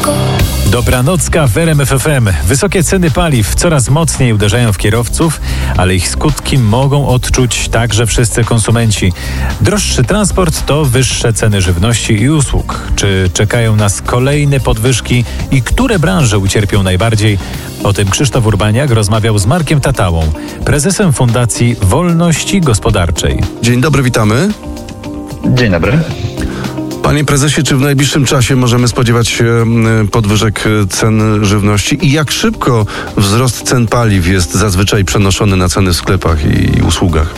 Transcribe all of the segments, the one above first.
Dobranocka w RMF FM. Wysokie ceny paliw coraz mocniej uderzają w kierowców, ale ich skutki mogą odczuć także wszyscy konsumenci. Droższy transport to wyższe ceny żywności i usług. Czy czekają nas kolejne podwyżki i które branże ucierpią najbardziej? O tym Krzysztof Urbaniak rozmawiał z Markiem Tatałą, prezesem Fundacji Wolności Gospodarczej. Dzień dobry, witamy. Dzień dobry. Panie prezesie, czy w najbliższym czasie możemy spodziewać się podwyżek cen żywności i jak szybko wzrost cen paliw jest zazwyczaj przenoszony na ceny w sklepach i usługach?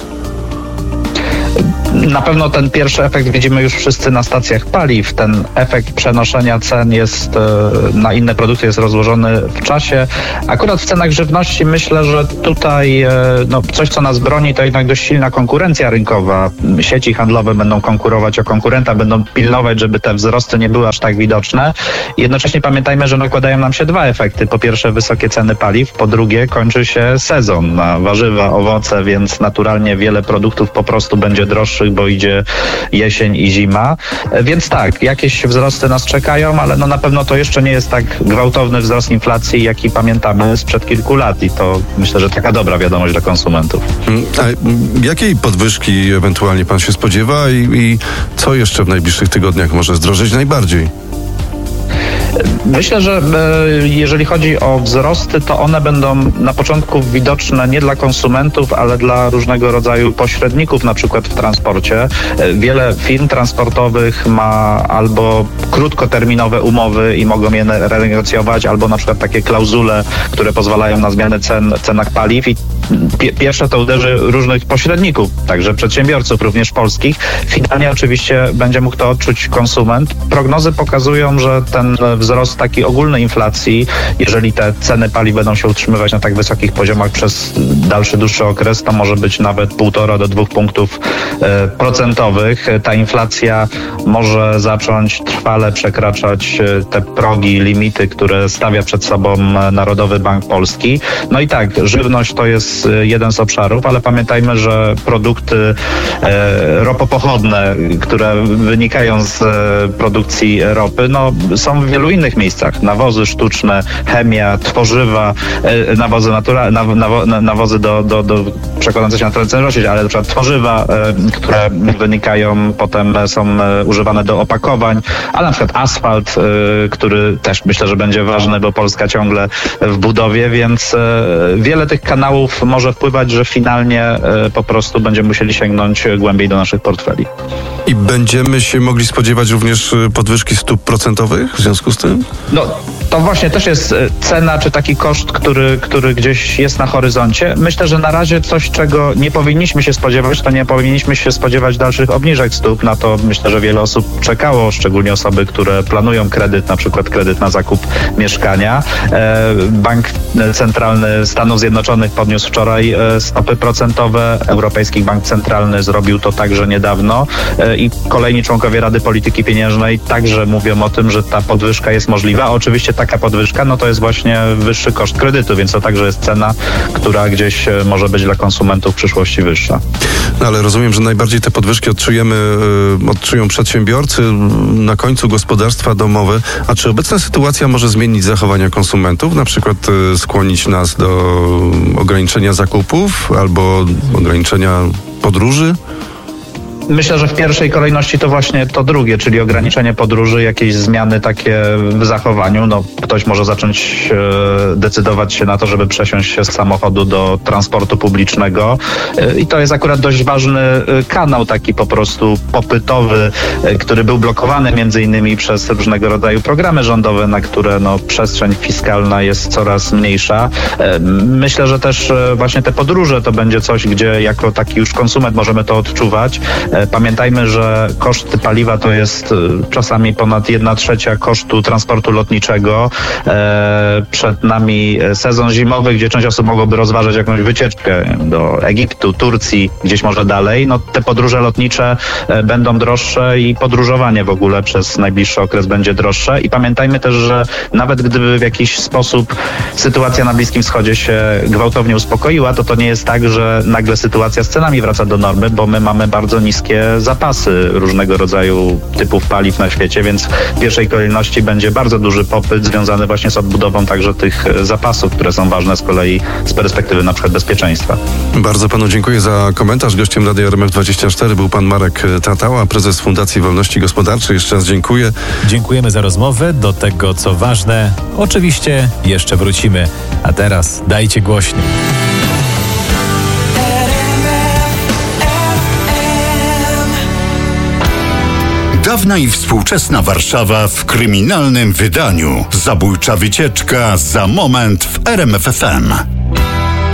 Na pewno ten pierwszy efekt widzimy już wszyscy na stacjach paliw. Ten efekt przenoszenia cen jest na inne produkty jest rozłożony w czasie. Akurat w cenach żywności myślę, że tutaj coś, co nas broni, to jednak dość silna konkurencja rynkowa. Sieci handlowe będą konkurować o konkurenta, będą pilnować, żeby te wzrosty nie były aż tak widoczne. Jednocześnie pamiętajmy, że nakładają nam się dwa efekty. Po pierwsze wysokie ceny paliw, po drugie kończy się sezon na warzywa, owoce, więc naturalnie wiele produktów po prostu będzie droższych, bo idzie jesień i zima. Więc tak, jakieś wzrosty nas czekają, ale na pewno to jeszcze nie jest tak gwałtowny wzrost inflacji, jaki pamiętamy sprzed kilku lat i to myślę, że taka dobra wiadomość dla konsumentów. A jakiej podwyżki ewentualnie pan się spodziewa i co jeszcze w najbliższych tygodniach może zdrożeć najbardziej? Myślę, że jeżeli chodzi o wzrosty, to one będą na początku widoczne nie dla konsumentów, ale dla różnego rodzaju pośredników, na przykład w transporcie. Wiele firm transportowych ma albo krótkoterminowe umowy i mogą je renegocjować, albo na przykład takie klauzule, które pozwalają na zmianę cen w cenach paliw i pierwsze to uderzy różnych pośredników, także przedsiębiorców, również polskich. Finalnie oczywiście będzie mógł to odczuć konsument. Prognozy pokazują, że ten wzrost takiej ogólnej inflacji, jeżeli te ceny paliw będą się utrzymywać na tak wysokich poziomach przez dłuższy okres, to może być nawet 1,5 do 2 punktów procentowych. Ta inflacja może zacząć trwale przekraczać te progi, limity, które stawia przed sobą Narodowy Bank Polski. No i tak, żywność to jest jeden z obszarów, ale pamiętajmy, że produkty ropopochodne, które wynikają z produkcji ropy, są w wielu innych miejscach. Nawozy sztuczne, chemia, tworzywa, nawozy naturalne, nawozy do przekładające się na tradycyjne roślin, ale na przykład tworzywa, które wynikają, potem są używane do opakowań, ale na przykład asfalt, który też myślę, że będzie ważny, bo Polska ciągle w budowie, więc wiele tych kanałów może wpływać, że finalnie po prostu będziemy musieli sięgnąć głębiej do naszych portfeli. I będziemy się mogli spodziewać również podwyżki stóp procentowych w związku z tym? To właśnie też jest cena, czy taki koszt, który gdzieś jest na horyzoncie. Myślę, że na razie coś, czego nie powinniśmy się spodziewać, to nie powinniśmy się spodziewać dalszych obniżek stóp. Na to myślę, że wiele osób czekało, szczególnie osoby, które planują kredyt, na przykład kredyt na zakup mieszkania. Bank Centralny Stanów Zjednoczonych podniósł wczoraj stopy procentowe. Europejski Bank Centralny zrobił to także niedawno i kolejni członkowie Rady Polityki Pieniężnej także mówią o tym, że ta podwyżka jest możliwa. Oczywiście taka podwyżka, to jest właśnie wyższy koszt kredytu, więc to także jest cena, która gdzieś może być dla konsumentów w przyszłości wyższa. Ale rozumiem, że najbardziej te podwyżki odczują przedsiębiorcy, na końcu gospodarstwa domowe. A czy obecna sytuacja może zmienić zachowania konsumentów? Na przykład skłonić nas do ograniczenia zakupów albo ograniczenia podróży? Myślę, że w pierwszej kolejności to właśnie to drugie, czyli ograniczenie podróży, jakieś zmiany takie w zachowaniu. Ktoś może zacząć decydować się na to, żeby przesiąść się z samochodu do transportu publicznego i to jest akurat dość ważny kanał, taki po prostu popytowy, który był blokowany między innymi przez różnego rodzaju programy rządowe, na które przestrzeń fiskalna jest coraz mniejsza. Myślę, że też właśnie te podróże to będzie coś, gdzie jako taki już konsument możemy to odczuwać. Pamiętajmy, że koszt paliwa to jest czasami ponad 1/3 kosztu transportu lotniczego. Przed nami sezon zimowy, gdzie część osób mogłoby rozważać jakąś wycieczkę do Egiptu, Turcji, gdzieś może dalej. Te podróże lotnicze będą droższe i podróżowanie w ogóle przez najbliższy okres będzie droższe. I pamiętajmy też, że nawet gdyby w jakiś sposób sytuacja na Bliskim Wschodzie się gwałtownie uspokoiła, to nie jest tak, że nagle sytuacja z cenami wraca do normy, bo my mamy bardzo niskie wielkie zapasy różnego rodzaju typów paliw na świecie, więc w pierwszej kolejności będzie bardzo duży popyt związany właśnie z odbudową także tych zapasów, które są ważne z kolei z perspektywy na przykład bezpieczeństwa. Bardzo panu dziękuję za komentarz. Gościem Radia RMF24 był pan Marek Tatała, prezes Fundacji Wolności Gospodarczej. Jeszcze raz dziękuję. Dziękujemy za rozmowę. Do tego, co ważne, oczywiście jeszcze wrócimy. A teraz dajcie głośniej. Dawna i współczesna Warszawa w kryminalnym wydaniu. Zabójcza wycieczka za moment w RMF FM.